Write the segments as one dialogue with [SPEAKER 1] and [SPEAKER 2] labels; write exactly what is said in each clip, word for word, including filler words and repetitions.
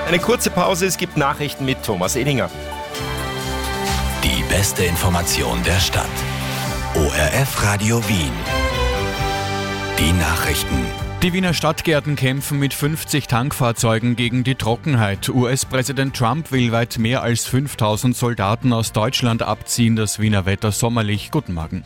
[SPEAKER 1] Eine kurze Pause, es gibt Nachrichten mit Thomas Edinger.
[SPEAKER 2] Die beste Information der Stadt. O R F Radio Wien. Die Nachrichten.
[SPEAKER 3] Die Wiener Stadtgärten kämpfen mit fünfzig Tankfahrzeugen gegen die Trockenheit. U S-Präsident Trump will weit mehr als fünftausend Soldaten aus Deutschland abziehen. Das Wiener Wetter sommerlich. Guten Morgen.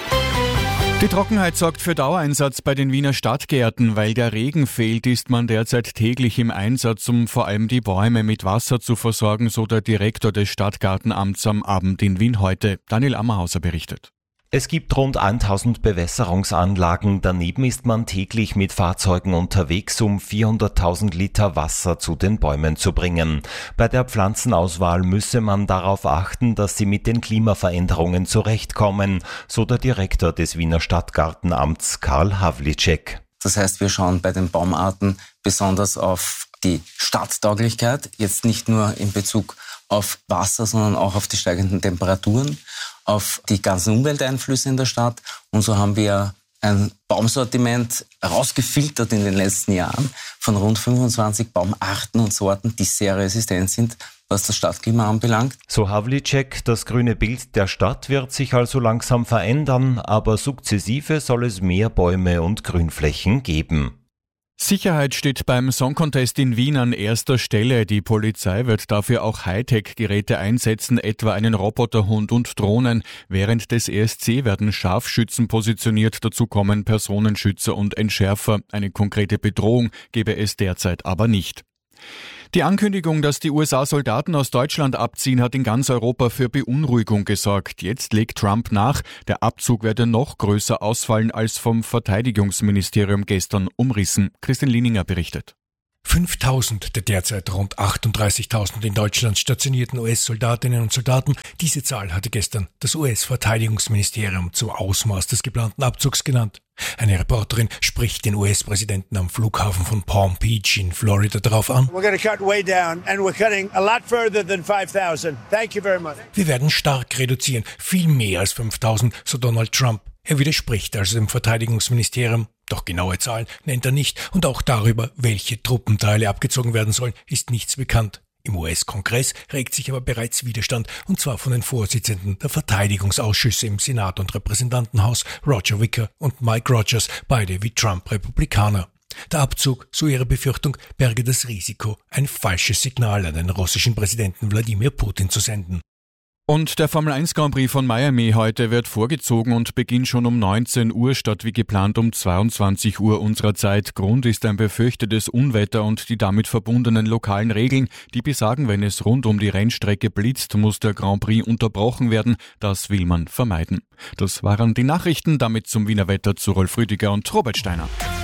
[SPEAKER 3] Die Trockenheit sorgt für Dauereinsatz bei den Wiener Stadtgärten. Weil der Regen fehlt, ist man derzeit täglich im Einsatz, um vor allem die Bäume mit Wasser zu versorgen, so der Direktor des Stadtgartenamts am Abend in Wien heute. Daniel Ammerhauser berichtet.
[SPEAKER 4] Es gibt rund tausend Bewässerungsanlagen. Daneben ist man täglich mit Fahrzeugen unterwegs, um vierhunderttausend Liter Wasser zu den Bäumen zu bringen. Bei der Pflanzenauswahl müsse man darauf achten, dass sie mit den Klimaveränderungen zurechtkommen, so der Direktor des Wiener Stadtgartenamts Karl Havlicek.
[SPEAKER 5] Das heißt, wir schauen bei den Baumarten besonders auf die Stadttauglichkeit, jetzt nicht nur in Bezug auf Wasser, sondern auch auf die steigenden Temperaturen, auf die ganzen Umwelteinflüsse in der Stadt. Und so haben wir ein Baumsortiment herausgefiltert in den letzten Jahren von rund fünfundzwanzig Baumarten und Sorten, die sehr resistent sind, was das Stadtklima anbelangt.
[SPEAKER 4] So Havlicek, das grüne Bild der Stadt wird sich also langsam verändern, aber sukzessive soll es mehr Bäume und Grünflächen geben.
[SPEAKER 3] Sicherheit steht beim Song Contest in Wien an erster Stelle. Die Polizei wird dafür auch Hightech-Geräte einsetzen, etwa einen Roboterhund und Drohnen. Während des E S C werden Scharfschützen positioniert, dazu kommen Personenschützer und Entschärfer. Eine konkrete Bedrohung gebe es derzeit aber nicht. Die Ankündigung, dass die U S A Soldaten aus Deutschland abziehen, hat in ganz Europa für Beunruhigung gesorgt. Jetzt legt Trump nach, der Abzug werde noch größer ausfallen als vom Verteidigungsministerium gestern umrissen. Christian Lieninger berichtet.
[SPEAKER 6] fünftausend der derzeit rund achtunddreißigtausend in Deutschland stationierten U S-Soldatinnen und Soldaten. Diese Zahl hatte gestern das U S-Verteidigungsministerium zum Ausmaß des geplanten Abzugs genannt. Eine Reporterin spricht den U S-Präsidenten am Flughafen von Palm Beach in Florida darauf an.
[SPEAKER 7] We're going to cut way down and we're cutting a lot further than five thousand. Thank you very much.
[SPEAKER 6] Wir werden stark reduzieren, viel mehr als fünftausend, so Donald Trump. Er widerspricht also dem Verteidigungsministerium. Doch genaue Zahlen nennt er nicht und auch darüber, welche Truppenteile abgezogen werden sollen, ist nichts bekannt. Im U S-Kongress regt sich aber bereits Widerstand, und zwar von den Vorsitzenden der Verteidigungsausschüsse im Senat und Repräsentantenhaus, Roger Wicker und Mike Rogers, beide wie Trump Republikaner. Der Abzug, so ihre Befürchtung, berge das Risiko, ein falsches Signal an den russischen Präsidenten Wladimir Putin zu senden.
[SPEAKER 3] Und der Formel eins Grand Prix von Miami heute wird vorgezogen und beginnt schon um neunzehn Uhr statt wie geplant um zweiundzwanzig Uhr unserer Zeit. Grund ist ein befürchtetes Unwetter und die damit verbundenen lokalen Regeln, die besagen, wenn es rund um die Rennstrecke blitzt, muss der Grand Prix unterbrochen werden. Das will man vermeiden. Das waren die Nachrichten, damit zum Wiener Wetter zu Rolf Rüdiger und Robert Steiner.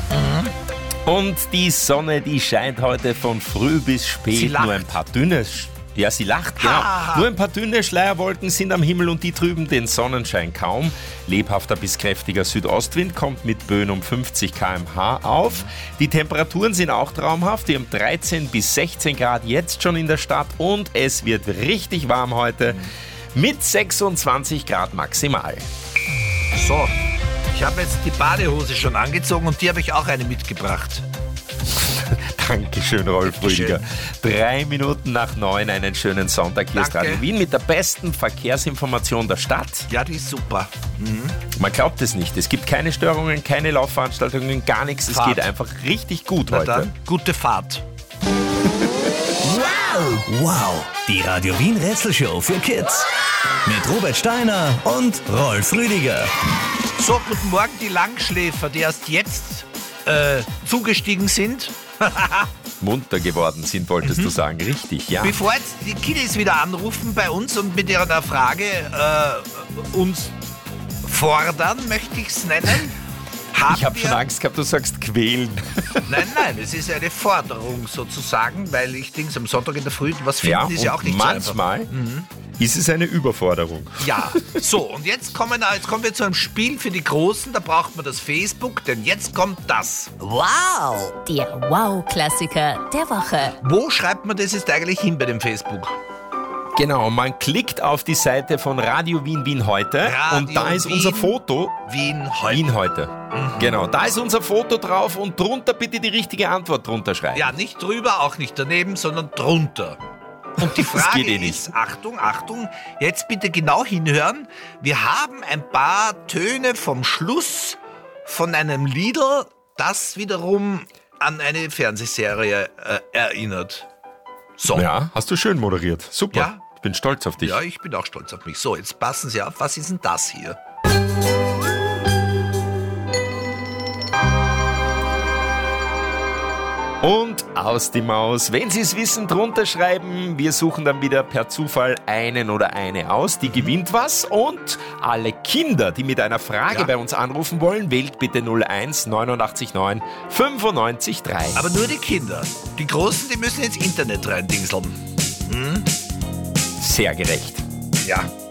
[SPEAKER 1] Und die Sonne, die scheint heute von früh bis spät. Nur ein paar dünne Ja, sie lacht, genau. Ha. Nur ein paar dünne Schleierwolken sind am Himmel und die trüben den Sonnenschein kaum. Lebhafter bis kräftiger Südostwind kommt mit Böen um fünfzig Kilometer pro Stunde auf. Die Temperaturen sind auch traumhaft. Wir haben dreizehn bis sechzehn Grad jetzt schon in der Stadt und es wird richtig warm heute mit sechsundzwanzig Grad maximal.
[SPEAKER 8] So, ich habe jetzt die Badehose schon angezogen und die habe ich auch eine mitgebracht.
[SPEAKER 1] Dankeschön, Rolf Rüdiger. Drei Minuten nach neun, einen schönen Sonntag. Hier ist Radio Wien mit der besten Verkehrsinformation der Stadt.
[SPEAKER 8] Ja, die ist super. Mhm.
[SPEAKER 1] Man glaubt es nicht. Es gibt keine Störungen, keine Laufveranstaltungen, gar nichts. Fahrt. Es geht einfach richtig gut Na heute.
[SPEAKER 8] Dann, gute Fahrt.
[SPEAKER 2] Wow! Wow! Die Radio Wien Rätselshow für Kids. Mit Robert Steiner und Rolf Rüdiger.
[SPEAKER 8] So, guten Morgen, die Langschläfer, die erst jetzt äh, zugestiegen sind.
[SPEAKER 1] Munter geworden sind, wolltest mhm. du sagen. Richtig, ja.
[SPEAKER 8] Bevor jetzt die Kiddies wieder anrufen bei uns und mit ihrer Frage äh, uns fordern, möchte ich es nennen.
[SPEAKER 1] Ich habe schon Angst gehabt, du sagst quälen.
[SPEAKER 8] Nein, nein, es ist eine Forderung sozusagen, weil ich denke, am Sonntag in der Früh was finden
[SPEAKER 1] ja,
[SPEAKER 8] ist ja auch nicht
[SPEAKER 1] manchmal
[SPEAKER 8] so einfach.
[SPEAKER 1] Mhm. ist es eine Überforderung.
[SPEAKER 8] Ja, so, und jetzt kommen, jetzt kommen wir zu einem Spiel für die Großen, da braucht man das Facebook, denn jetzt kommt das.
[SPEAKER 9] Wow! Der Wow-Klassiker der Woche.
[SPEAKER 8] Wo schreibt man das jetzt eigentlich hin bei dem Facebook?
[SPEAKER 1] Genau, man klickt auf die Seite von Radio Wien Wien heute
[SPEAKER 8] Radio
[SPEAKER 1] und da ist
[SPEAKER 8] Wien,
[SPEAKER 1] unser Foto
[SPEAKER 8] Wien heute.
[SPEAKER 1] Wien heute.
[SPEAKER 8] Mhm.
[SPEAKER 1] Genau, da ist unser Foto drauf und drunter bitte die richtige Antwort drunter schreiben.
[SPEAKER 8] Ja, nicht drüber, auch nicht daneben, sondern drunter. Und die Frage
[SPEAKER 1] geht eh nicht.
[SPEAKER 8] ist, Achtung, Achtung, jetzt bitte genau hinhören. Wir haben ein paar Töne vom Schluss von einem Liedl, das wiederum an eine Fernsehserie äh, erinnert. So.
[SPEAKER 1] Ja, hast du schön moderiert. Super.
[SPEAKER 8] Ja.
[SPEAKER 1] Ich bin stolz auf dich.
[SPEAKER 8] Ja, ich bin auch stolz auf mich. So, jetzt passen Sie auf, was ist denn das hier?
[SPEAKER 1] Und aus die Maus. Wenn Sie es wissen, drunter schreiben. Wir suchen dann wieder per Zufall einen oder eine aus. Die gewinnt was. Und alle Kinder, die mit einer Frage
[SPEAKER 8] Ja.
[SPEAKER 1] bei uns anrufen wollen, wählt bitte null eins neunundachtzig neun fünfundneunzig drei.
[SPEAKER 8] Aber nur die Kinder. Die Großen, die müssen ins Internet reindingseln.
[SPEAKER 1] Sehr gerecht.
[SPEAKER 8] Ja.